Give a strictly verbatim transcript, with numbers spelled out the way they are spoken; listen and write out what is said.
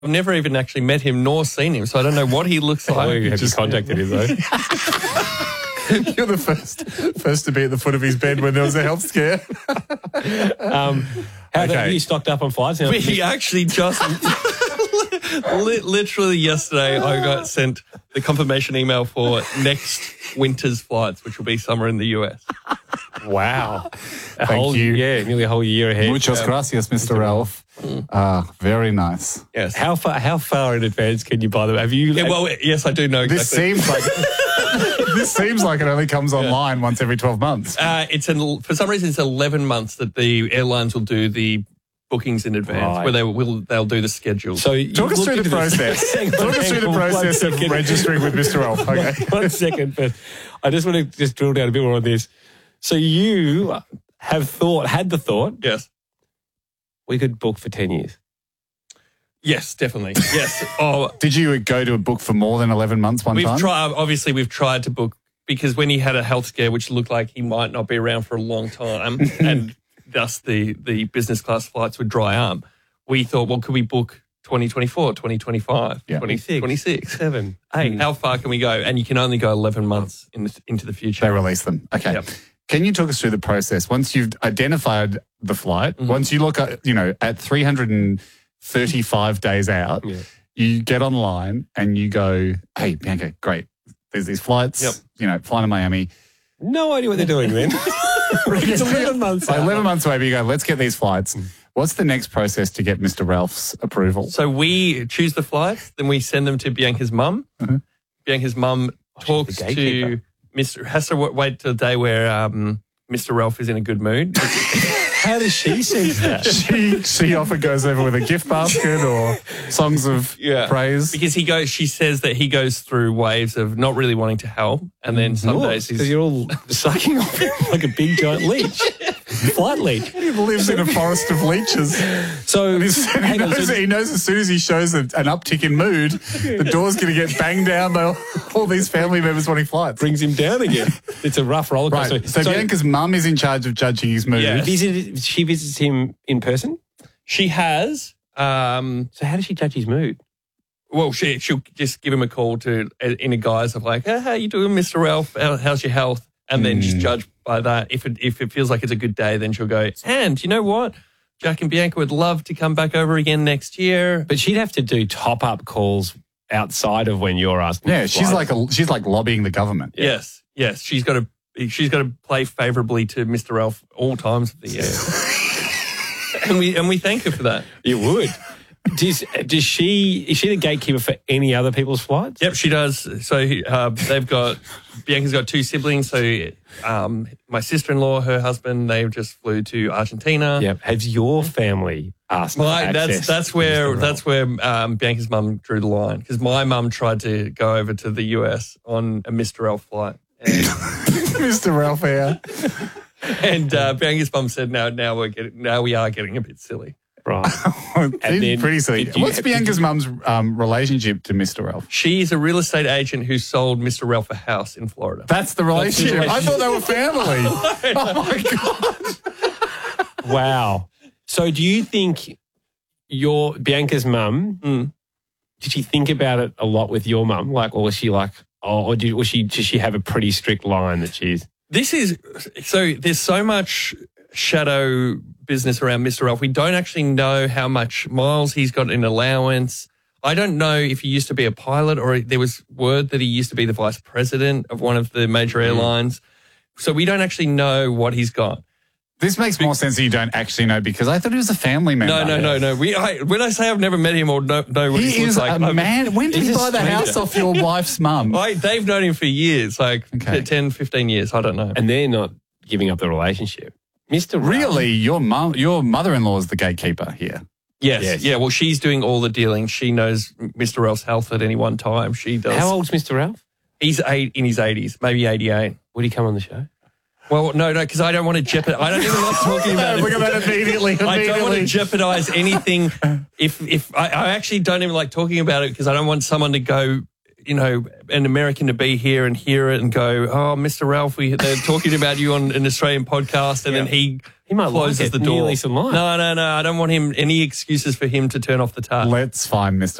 I've never even actually met him nor seen him, so I don't know what he looks like. Oh, you have just contacted him, though. You're the first first to be at the foot of his bed when there was a health scare. um, how Okay. have you stocked up on flights? Now? We actually just, li- literally yesterday, I got sent the confirmation email for next winter's flights, which will be summer in the U S. Wow. A Thank whole, you. Yeah, nearly a whole year ahead. Muchas gracias, Mister Ralph. Ah, very nice. Yes. How far How far in advance can you buy them? Have you... Yeah, well, yes, I do know exactly. This seems like this seems like it only comes online once every twelve months. Uh, it's an, for some reason, it's eleven months that the airlines will do the bookings in advance, Right. where they will they'll do the schedule. So you Talk us looked through the into this- process. Hang on, Talk us hang through the on, one process of second. registering with Mister Ralph. Okay. One second, but I just want to just drill down a bit more on this. So you have thought, had the thought, yes, we could book for ten years. yes, definitely, yes. Oh, Did you go to a book for more than eleven months one we've time? tried. Obviously, we've tried to book because when he had a health scare, which looked like he might not be around for a long time, and thus the the business class flights would dry up. We thought, well, could we book twenty twenty-four, twenty twenty-five, Yeah. twenty twenty-six? Seven, eight. How far can we go? And you can only go eleven months in the, into the future. They release them. Okay. Yep. Can you talk us through the process? Once you've identified the flight, Mm-hmm. once you look at, you know, at three hundred thirty-five days out, Yeah. you get online and you go, hey, Bianca, great. There's these flights, Yep. you know, flying to Miami. No idea what they're doing then. It's eleven months So out. eleven months away, but you go, let's get these flights. What's the next process to get Mister Ralph's approval? So we choose the flights, then we send them to Bianca's mum. Mm-hmm. Bianca's mum talks the to gatekeeper. Mister Has to wa- wait till the day where um, Mister Ralph is in a good mood. How does she sense that? she she often goes over with a gift basket or songs of Yeah. praise. Because he goes, she says that he goes through waves of not really wanting to help, and then some days Because he's you're all sucking off him like a big giant leech. Flight leech. He lives in a forest of leeches. So, And he's- he, hang on, knows, so he knows as soon as he shows a, an uptick in mood, the door's going to get banged down by all these family members wanting flights. brings him down again. It's a rough roller coaster. Right. So, Bianca's mum is in charge of judging his mood. Yeah. Visited, she visits him in person. she has. Um, So how does she judge his mood? well, she she'll just give him a call to in a guise of like, hey, how you doing, Mister Ralph? How, how's your health? And then just judge by that. If it if it feels like it's a good day, then she'll go. And you know what? Jack and Bianca would love to come back over again next year. But she'd have to do top up calls outside of when you're asking. Yeah, for she's flights. like a, she's like lobbying the government. Yes, yes, she's got to she's got to play favourably to Mister Ralph all times of the year. and we and we thank her for that. You would. Does, does she, is she the gatekeeper for any other people's flights? Yep, she does. So uh, they've got Bianca's got two siblings. So um, my sister-in-law, her husband, they just flew to Argentina. Yep. Has your family asked Well, for I, that's access that's to where Mister that's where um, Bianca's mum drew the line, because my mum tried to go over to the U S on a Mister Ralph flight, and, Mister Ralph here. and uh, Bianca's mum said, "No, now we're getting now we are getting a bit silly." Right. It's then pretty silly. did you- What's Bianca's mum's um, relationship to Mister Ralph? She's a real estate agent who sold Mister Ralph a house in Florida. That's the relationship. That's- I thought they were family. Oh my God. Wow. So do you think your Bianca's mum, Mm. did she think about it a lot with your mum? Like, or was she like, oh, or did, was she, does she have a pretty strict line that she's... This is so. There's so much shadow business around Mister Ralph. We don't actually know how much miles he's got in allowance. I don't know if he used to be a pilot, or there was word that he used to be the vice president of one of the major airlines. So we don't actually know what he's got. This makes more sense that you don't actually know, because I thought he was a family member. No, no, no, no. We I, when I say I've never met him or know, know what he, He looks is like, a I'm- man. When did He's he a buy the stranger. house off your wife's mum? I, they've known him for years, like Okay. ten, fifteen years. I don't know. And they're not giving up the relationship. Mister Ralph- Really? Your mum, your mother-in-law is the gatekeeper here. Yes, Yes. yeah. Well, she's doing all the dealing. She knows Mister Ralph's health at any one time. She does. How old's Mister Ralph? He's eight in his eighties, maybe eighty-eight. Would he come on the show? Well, no, no, because I don't want to jeopardize. I don't even like talking about it. Look at that immediately. I don't want to immediately. jeopardize anything. If if I, I actually don't even like talking about it, because I don't want someone to go, you know, an American to be here and hear it and go, oh, Mister Ralph, we, they're talking about you on an Australian podcast, and then he He might closes like it. the New door. lease of life. No, no, no. I don't want him any excuses for him to turn off the tap. Let's find Mister